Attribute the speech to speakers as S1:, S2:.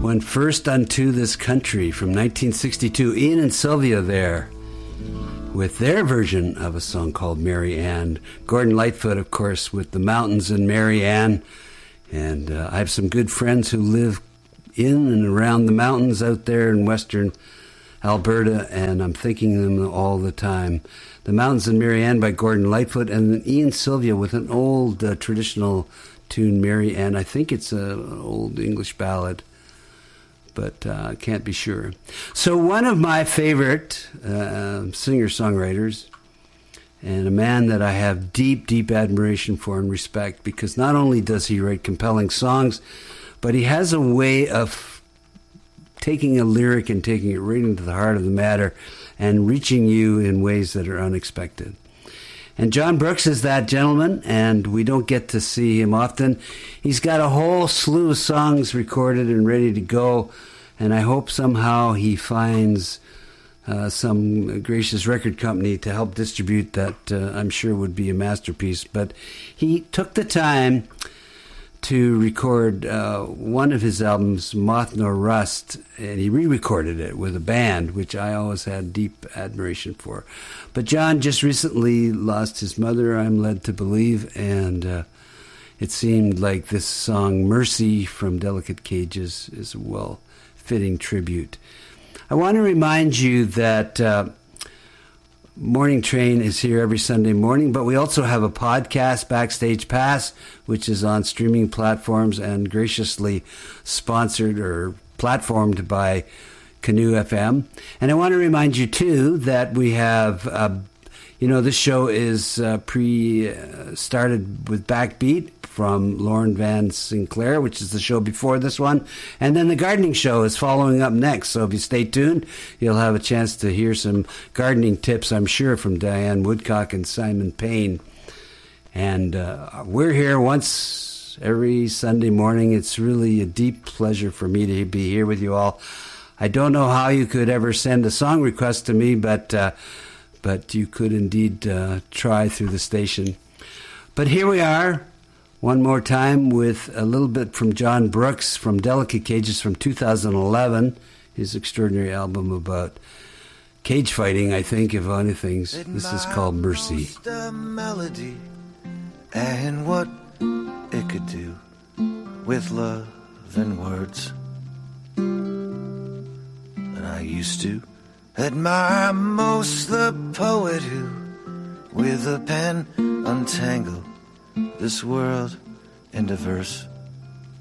S1: When First Unto This Country from 1962. Ian and Sylvia there with their version of a song called Mary Ann. Gordon Lightfoot, of course, with The Mountains and Mary Ann. And I have some good friends who live in and around the mountains out there in western Alberta, and I'm thinking of them all the time. The Mountains and Mary Ann by Gordon Lightfoot, and then Ian Sylvia with an old traditional tune, Mary Ann. I think it's an old English ballad, but I can't be sure. So one of my favorite singer-songwriters, and a man that I have deep, deep admiration for and respect, because not only does he write compelling songs, but he has a way of taking a lyric and taking it right into the heart of the matter and reaching you in ways that are unexpected. And John Brooks is that gentleman, and we don't get to see him often. He's got a whole slew of songs recorded and ready to go, and I hope somehow he finds some gracious record company to help distribute that. I'm sure would be a masterpiece. But he took the time to record one of his albums, Moth Nor Rust, and he re-recorded it with a band, which I always had deep admiration for. But John just recently lost his mother, I'm led to believe, and it seemed like this song, Mercy from Delicate Cages, is a well-fitting tribute. I want to remind you that Morning Train is here every Sunday morning, but we also have a podcast, Backstage Pass, which is on streaming platforms and graciously sponsored or platformed by Canoe FM. And I want to remind you, too, that we have, this show is started with Backbeat from Lauren Van Sinclair, which is the show before this one. And then the gardening show is following up next. So if you stay tuned, you'll have a chance to hear some gardening tips, I'm sure, from Diane Woodcock and Simon Payne. And we're here once every Sunday morning. It's really a deep pleasure for me to be here with you all. I don't know how you could ever send a song request to me, but you could indeed try through the station. But here we are, one more time with a little bit from John Brooks from Delicate Cages from 2011, his extraordinary album about cage fighting, I think, of anything. This is called Mercy.
S2: Melody and what it could do with love and words. And I used to admire most the poet who, with a pen, untangled this world into verse.